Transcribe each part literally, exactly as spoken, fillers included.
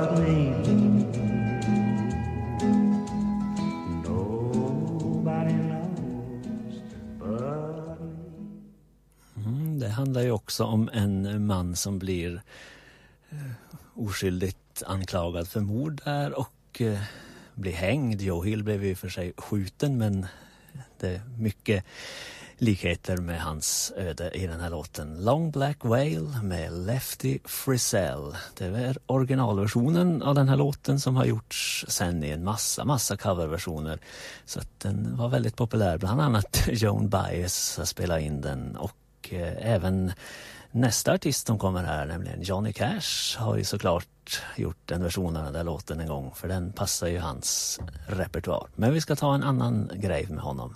Mm, det handlar ju också om en man som blir eh, oskyldigt anklagad för mord där och eh, blir hängd. Joe Hill blev ju för sig skjuten, men det är mycket likheter med hans öde i den här låten. Long Black Whale med Lefty Frizzell. Det är originalversionen av den här låten som har gjorts sen i en massa, massa coverversioner. Så att den var väldigt populär. Bland annat Joan Baez spelade in den och eh, även nästa artist som kommer här, nämligen Johnny Cash, har ju såklart gjort en version av den där låten en gång, för den passar ju hans repertoar. Men vi ska ta en annan grej med honom.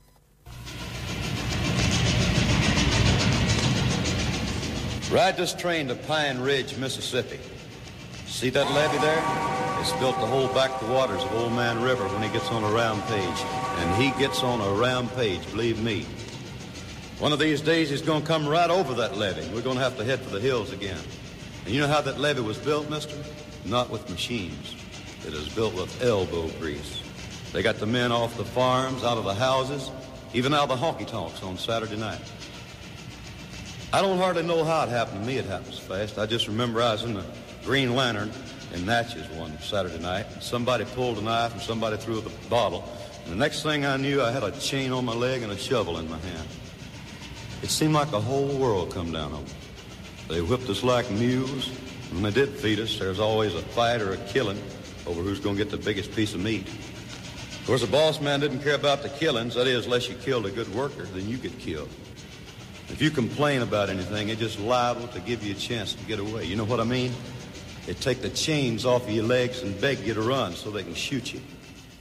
Ride this train to Pine Ridge, Mississippi. See that levee there? It's built to hold back the waters of Old Man River when he gets on a rampage. And he gets on a rampage, believe me. One of these days he's going to come right over that levee. We're going to have to head for the hills again. And you know how that levee was built, mister? Not with machines. It is built with elbow grease. They got the men off the farms, out of the houses, even out of the honky-tonks on Saturday night. I don't hardly know how it happened to me. It happens fast. I just remember I was in the Green Lantern in Natchez one Saturday night. Somebody pulled a knife and somebody threw the bottle. And the next thing I knew, I had a chain on my leg and a shovel in my hand. It seemed like the whole world come down on me. They whipped us like mules. When they did feed us, there was always a fight or a killing over who's going to get the biggest piece of meat. Of course, the boss man didn't care about the killings. That is, unless you killed a good worker, then you get killed. If you complain about anything, it's just liable to give you a chance to get away. You know what I mean? They take the chains off of your legs and beg you to run so they can shoot you.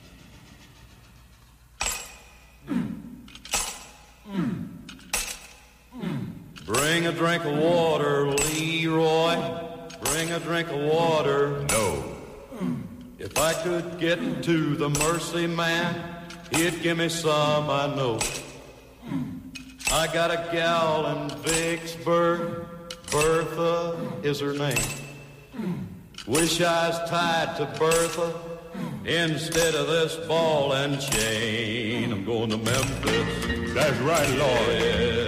Bring a drink of water, Leroy. Bring a drink of water. No. If I could get to the Mercy Man, he'd give me some, I know. I got a gal in Vicksburg, Bertha is her name. Wish I was tied to Bertha instead of this ball and chain. I'm going to Memphis. That's right, Lord. Yeah.